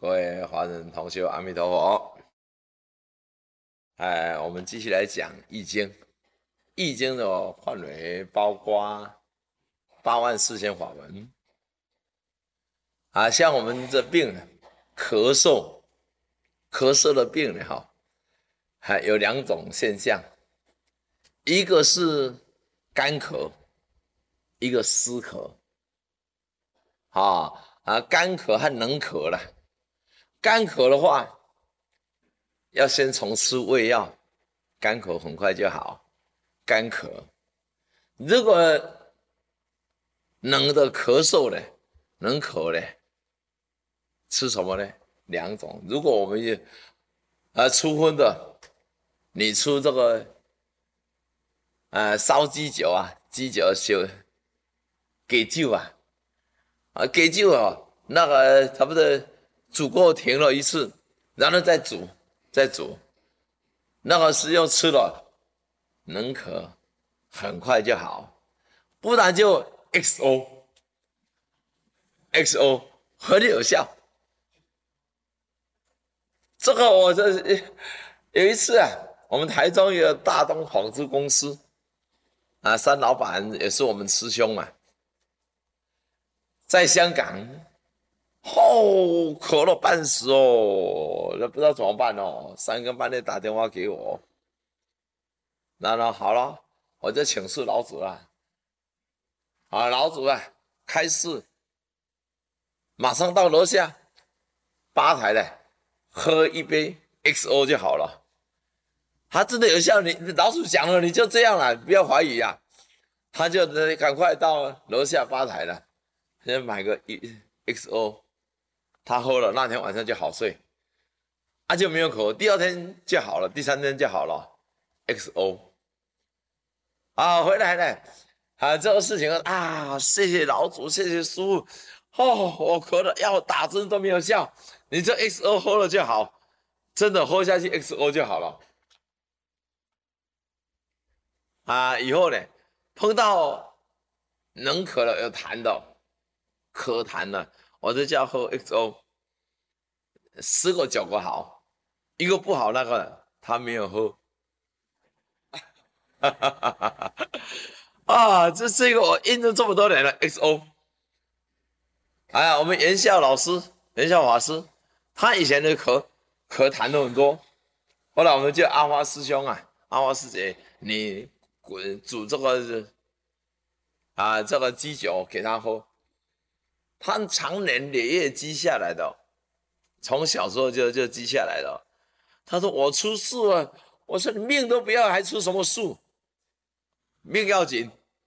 各位华人同修，阿弥陀佛。我们继续来讲《易经》。《易经》的范围包括84000法文。像我们这病咳嗽的病呢，还有2种现象，一个是干咳，一个湿咳。干咳和冷咳啦。干咳的话，要先从吃胃药，干咳很快就好。干咳，如果冷的咳嗽呢，冷咳呢，吃什么呢？2种。如果我们初婚的，你吃这个烧鸡酒啊，鸡酒烧鸡酒啊，鸡酒那个差不多煮过停了一次，然后再煮，那个是用吃了，冷咳很快就好，不然就 XO 很有效。这个我有一次我们台中有大东纺织公司三老板也是我们师兄嘛，在香港咳了半死那不知道怎么办3更半夜打电话给我，然后好了，我就请示老祖了。老祖开示，马上到楼下吧台的喝一杯 XO 就好了。他真的有效，你老祖讲了，你就这样了，不要怀疑啊。他就赶快到楼下吧台了，先买个 XO， 他喝了，那天晚上就好睡，就没有咳，第2天就好了，第3天就好了。XO 回来了这个事情谢谢老祖，谢谢师父。我咳了，药打针都没有效，你这 XO 喝了就好，真的喝下去 XO 就好了。以后呢，碰到冷咳了有痰的，咳痰了，我就叫喝 XO，10个9个好，一个不好那个他没有喝。这个我印证这么多年了 XO。我们元孝老师，元孝法师，他以前的咳痰都很多，后来我们叫阿花师兄阿花师姐，你煮这个这个鸡酒给他喝，他常年累月积下来的，从小时候就积下来的。他说我出事了，我说你命都不要，还出什么事？命要紧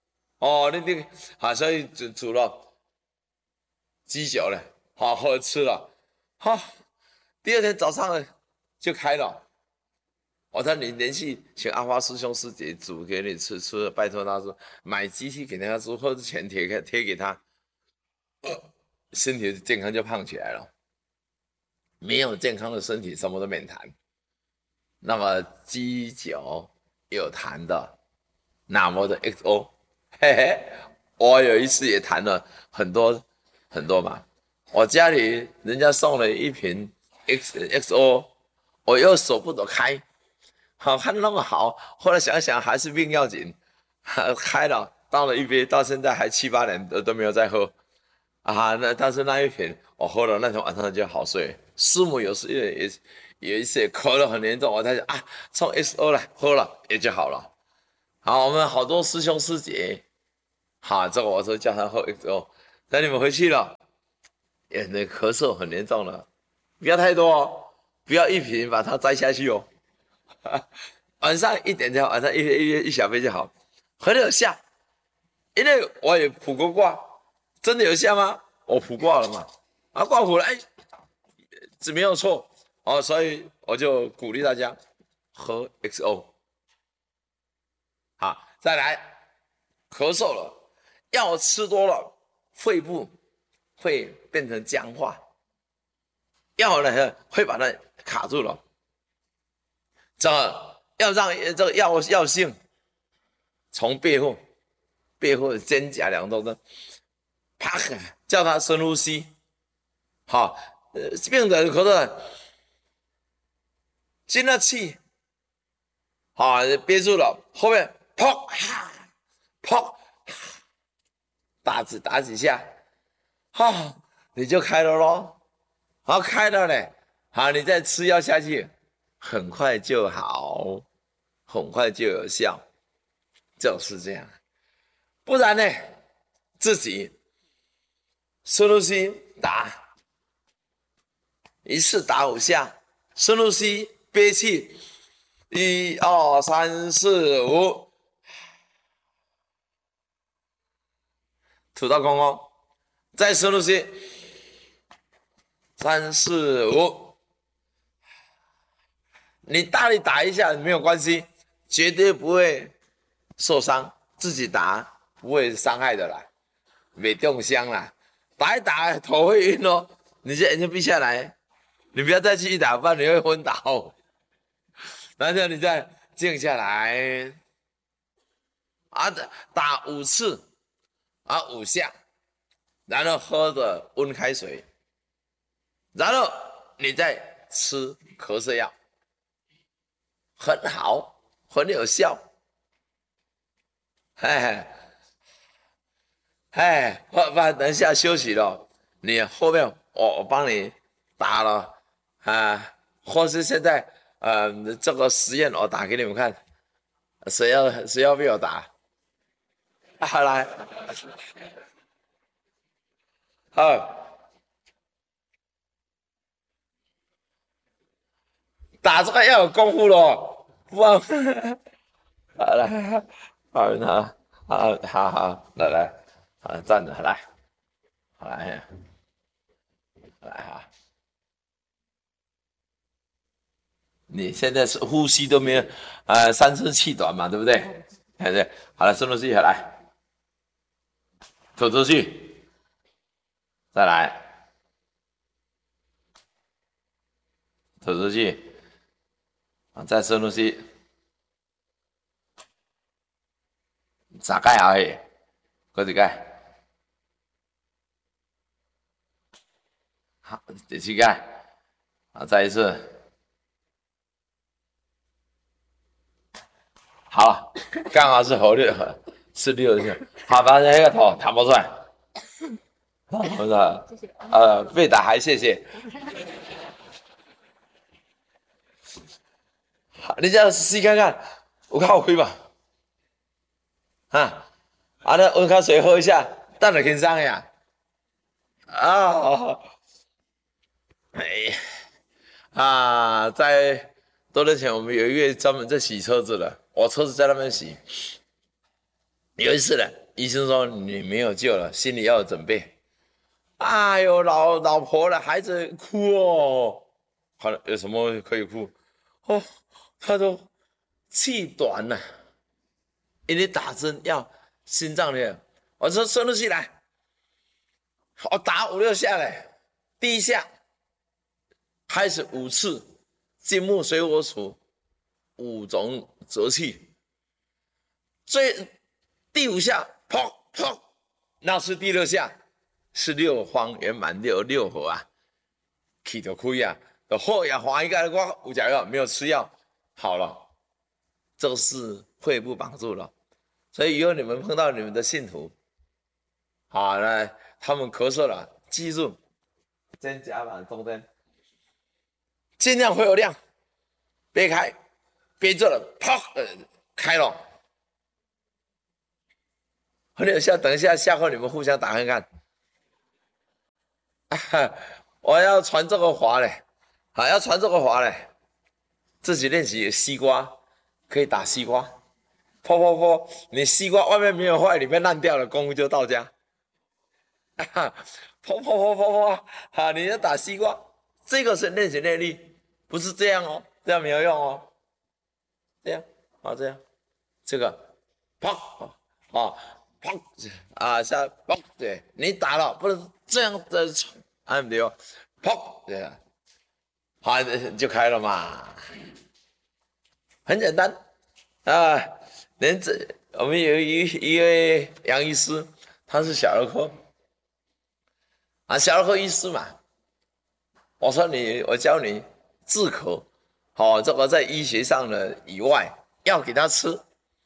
所以煮了鸡酒了，喝吃了，第2天早上就开了。我说你联系请阿花师兄师姐煮给你吃，拜托他说买机器给他吃，或者钱贴给他，身体健康就胖起来了。没有健康的身体，什么都免谈。那么鸡酒有痰的，那么的 XO， 嘿嘿，我有一次也谈了很多嘛。我家里人家送了一瓶 XO， 我又舍不得开，看那么好，后来想想还是命要紧，开了倒了一杯，到现在还7、8年都没有再喝但是那一瓶我喝了，那天晚上就好睡。师母有时也有一次咳了很严重，我才想冲 XO 来喝了也就好了。我们好多师兄师姐，这个我说叫他喝 XO， 等你们回去了，那咳嗽很严重了，不要太多不要一瓶把它摘下去晚上一点就好，晚上一小杯就好，很有效。因为我也卜过卦，真的有效吗？我卜卦了嘛，卦卜了，这没有错所以我就鼓励大家喝 XO。再来咳嗽了，药吃多了，肺部会变成僵化，药呢会把它卡住了。要让这个药性从背后的肩胛两头的，啪，叫他深呼吸， 病人咳嗽，进了气，好，憋住了，后面砰哈砰，打几下，好，你就开了咯。好，开了嘞，好，你再吃药下去，很快就好，很快就有效，就是这样。不然呢，自己深呼吸打，一次打5下，深呼吸憋气，1、2、3、4、5，吐到空空，再深呼吸，3、4、5。你大力打一下没有关系，绝对不会受伤，自己打不会伤害的啦，没中枪啦。打一打头会晕哦，你就眼睛闭下来，你不要再继续打，不然你会昏倒。然后你再静下来，啊，打5次，啊5下，然后喝着温开水，然后你再吃咳嗽药，很好，很有效。哎哎，不，等一下休息了，你后面我帮你打了啊，或是现在这个实验我打给你们看，谁要被我打？啊，来，好，打这个要有功夫咯，不然，好来，好，好，来，好站着，来，好来，来哈。你现在是呼吸都没有，3声气短嘛，对不对？对，好了，深呼吸，来，吐出去，再来，吐出去，再深呼吸，3盖而已，搁一盖，好，第7盖，好，再一次，好，刚好是合6，是6下，好，把那个头弹不出来，不是，被打还谢谢。你这样试看看，有较有开嘛？那温开水喝一下，等就轻松呀。啊，哎，在多年前我们有一位专门在洗车子的，我车子在那边洗。有一次呢，医生说你没有救了，心里要有准备。哎呦，老婆了，孩子哭哦，好了，有什么可以哭？哦，他都气短了，因为打针要心脏的。我说深呼吸来，我打5、6下嘞，第1下开始5次，金木水火土5种则气，第5下砰砰，那是第6下，是6方圆满6合啊，气就开啊，就好呀，欢一个我有吃药没有吃药，好了，这是肺部绑住了，所以以后你们碰到你们的信徒，好来，他们咳嗽了，记住肩胛板中间。尽量会有量，别开，憋住了，啪，开了，很有效。等一下下课你们互相打看看。我要传这个话嘞，要传这个话嘞，自己练习西瓜，可以打西瓜，剖，你西瓜外面没有坏，里面烂掉了，功夫就到家。剖，你要打西瓜，这个是练习内力，不是这样哦，这样没有用哦。这样，这样，这个，砰，砰，下砰，对你打了，不能这样的，按钮，砰，对啊，好，就开了嘛，很简单啊。我们有一位杨医师，他是小儿科，小儿科医师嘛， 我说我教你治咳，这个在医学上的以外要给他吃。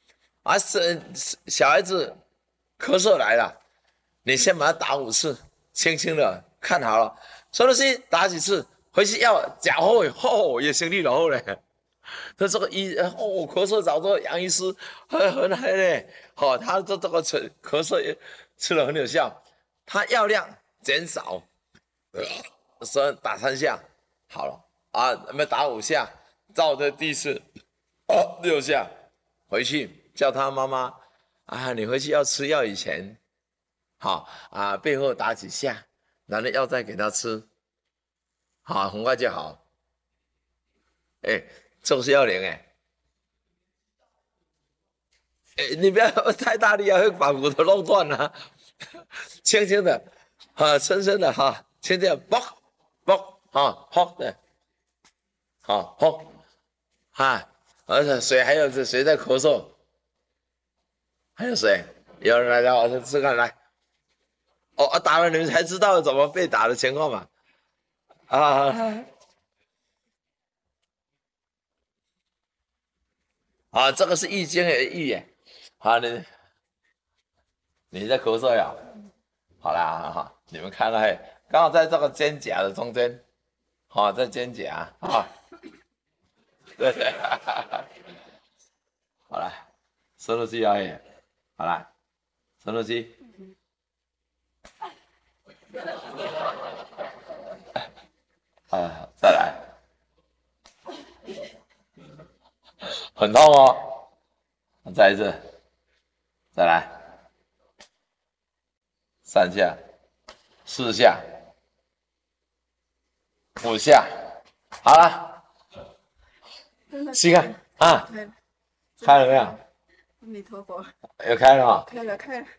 小孩子咳嗽来了，你先把他打5次，轻轻的看好了。孙老师打几次，回去要假后也行李了后嘞。他这个咳嗽找到杨医师很好嘞，他这个咳嗽也吃了很有效，他药量减少，打3下好了啊，没打5下，照的第4次6下，回去叫他妈妈啊，你回去要吃药以前，背后打几下，然后药再给他吃，很快就好。重视要灵你不要太大力会把骨头弄断了，轻轻的，深深的轻轻的啵啵啵的，啵，而且还有谁在咳嗽？还有谁？有人来，我试看来。打了你们才知道怎么被打的情况嘛。这个是易经的易耶。你在咳嗽呀？好啦，你们看了刚好在这个肩胛的中间，在肩胛对，好了，深呼吸好了，深呼吸。再来，很痛哦，再一次，再来，3下，4下，5下，好了，膝盖开了没有？阿弥陀佛， 有开了吗？ 开了。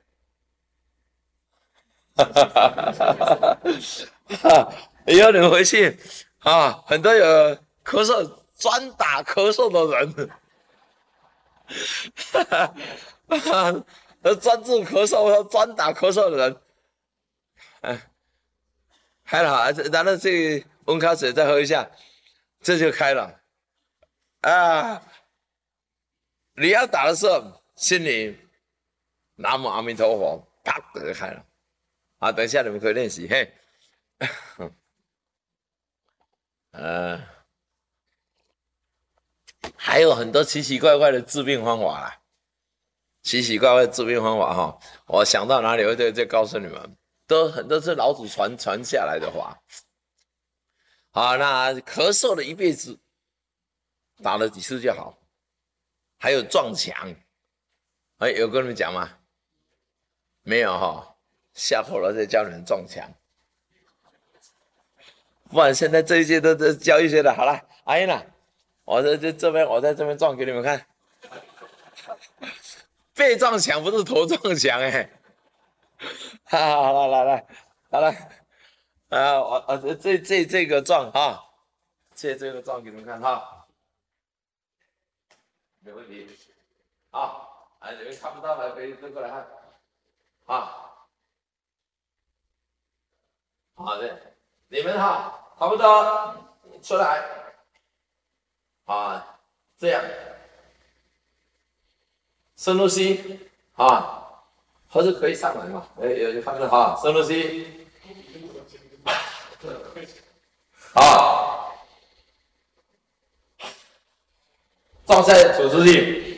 以后你们回去很多有咳嗽专打咳嗽的人，专治咳嗽、专打咳嗽的人，开了然后这温开水再喝一下，这就开了你要打的时候，心里南无阿弥陀佛，啪就开了。等一下你们可以练习还有很多奇奇怪怪的治病方法啦，奇奇怪怪的治病方法我想到哪里我就告诉你们，很多是老祖传下来的话。那咳嗽了一辈子，打了几次就好。还有撞墙，有跟你们讲吗？没有下火了再教你们撞墙。不然现在这一届都教一些的。好了，阿英啦，我在这边撞给你们看。背撞墙不是头撞墙好了，我这个撞这个撞给你们看没问题你们看不到的可以过来看好的，你们差不多出来这样深呼吸或者可以上来嘛？有看到深呼吸撞在吐出去。